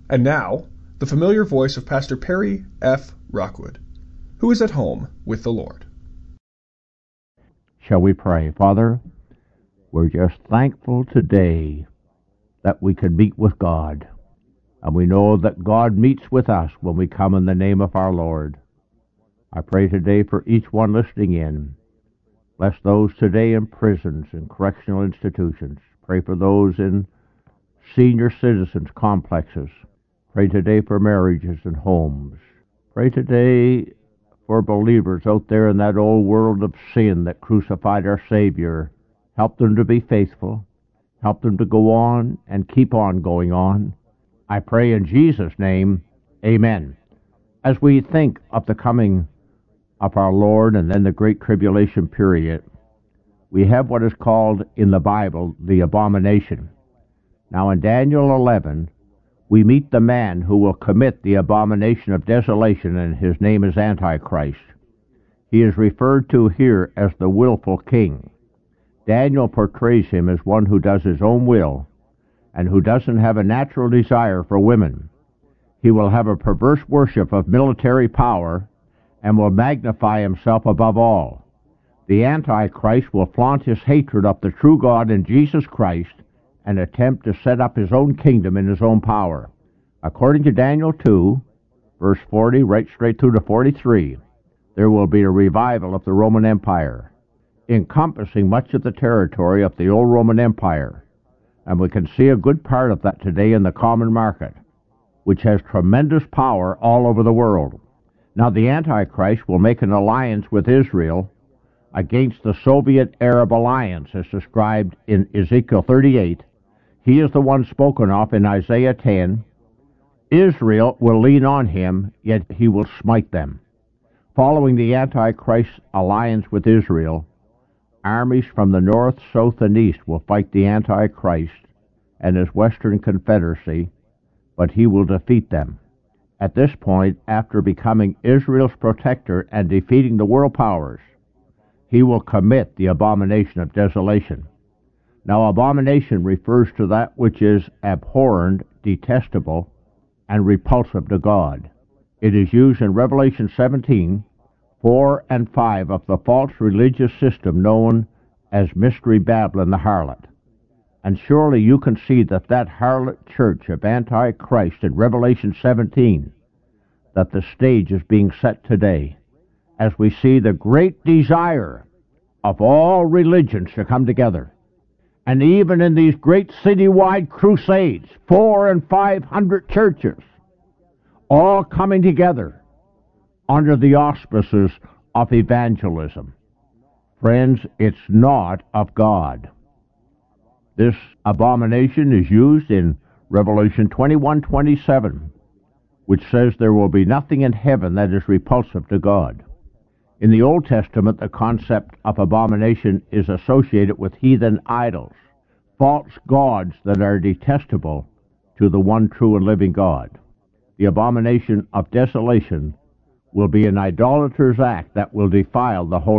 And now, the familiar voice of Pastor Perry F. Rockwood, who is at home with the Lord. Shall we pray? Father, we're just thankful today that we can meet with God. And we know that God meets with us when we come in the name of our Lord. I pray today for each one listening in. Bless those today in prisons and correctional institutions. Pray for those in senior citizens complexes. Pray today for marriages and homes. Pray today for believers out there in that old world of sin that crucified our Savior. Help them to be faithful. Help them to go on and keep on going on. I pray in Jesus' name, amen. As we think of the coming of our Lord and then the Great Tribulation period, we have what is called in the Bible the abomination. Now in Daniel 11, we meet the man who will commit the abomination of desolation, and his name is Antichrist. He is referred to here as the willful king. Daniel portrays him as one who does his own will and who doesn't have a natural desire for women. He will have a perverse worship of military power and will magnify himself above all. The Antichrist will flaunt his hatred of the true God and Jesus Christ and attempt to set up his own kingdom in his own power. According to Daniel 2, verse 40, right straight through to 43, there will be a revival of the Roman Empire, encompassing much of the territory of the old Roman Empire. And we can see a good part of that today in the common market, which has tremendous power all over the world. Now the Antichrist will make an alliance with Israel against the Soviet Arab alliance as described in Ezekiel 38. He is the one spoken of in Isaiah 10. Israel will lean on him, yet he will smite them. Following the Antichrist's alliance with Israel, armies from the north, south, and east will fight the Antichrist and his Western Confederacy, but he will defeat them. At this point, after becoming Israel's protector and defeating the world powers, he will commit the abomination of desolation. Now, abomination refers to that which is abhorrent, detestable, and repulsive to God. It is used in Revelation 17, 4 and 5 of the false religious system known as Mystery Babylon the harlot. And surely you can see that harlot church of Antichrist in Revelation 17, that the stage is being set today, as we see the great desire of all religions to come together. And even in these great citywide crusades, 400 and 500 churches, all coming together under the auspices of evangelism. Friends, it's not of God. This abomination is used in Revelation 21:27, which says there will be nothing in heaven that is repulsive to God. In the Old Testament, the concept of abomination is associated with heathen idols, false gods that are detestable to the one true and living God. The abomination of desolation will be an idolatrous act that will defile the Holy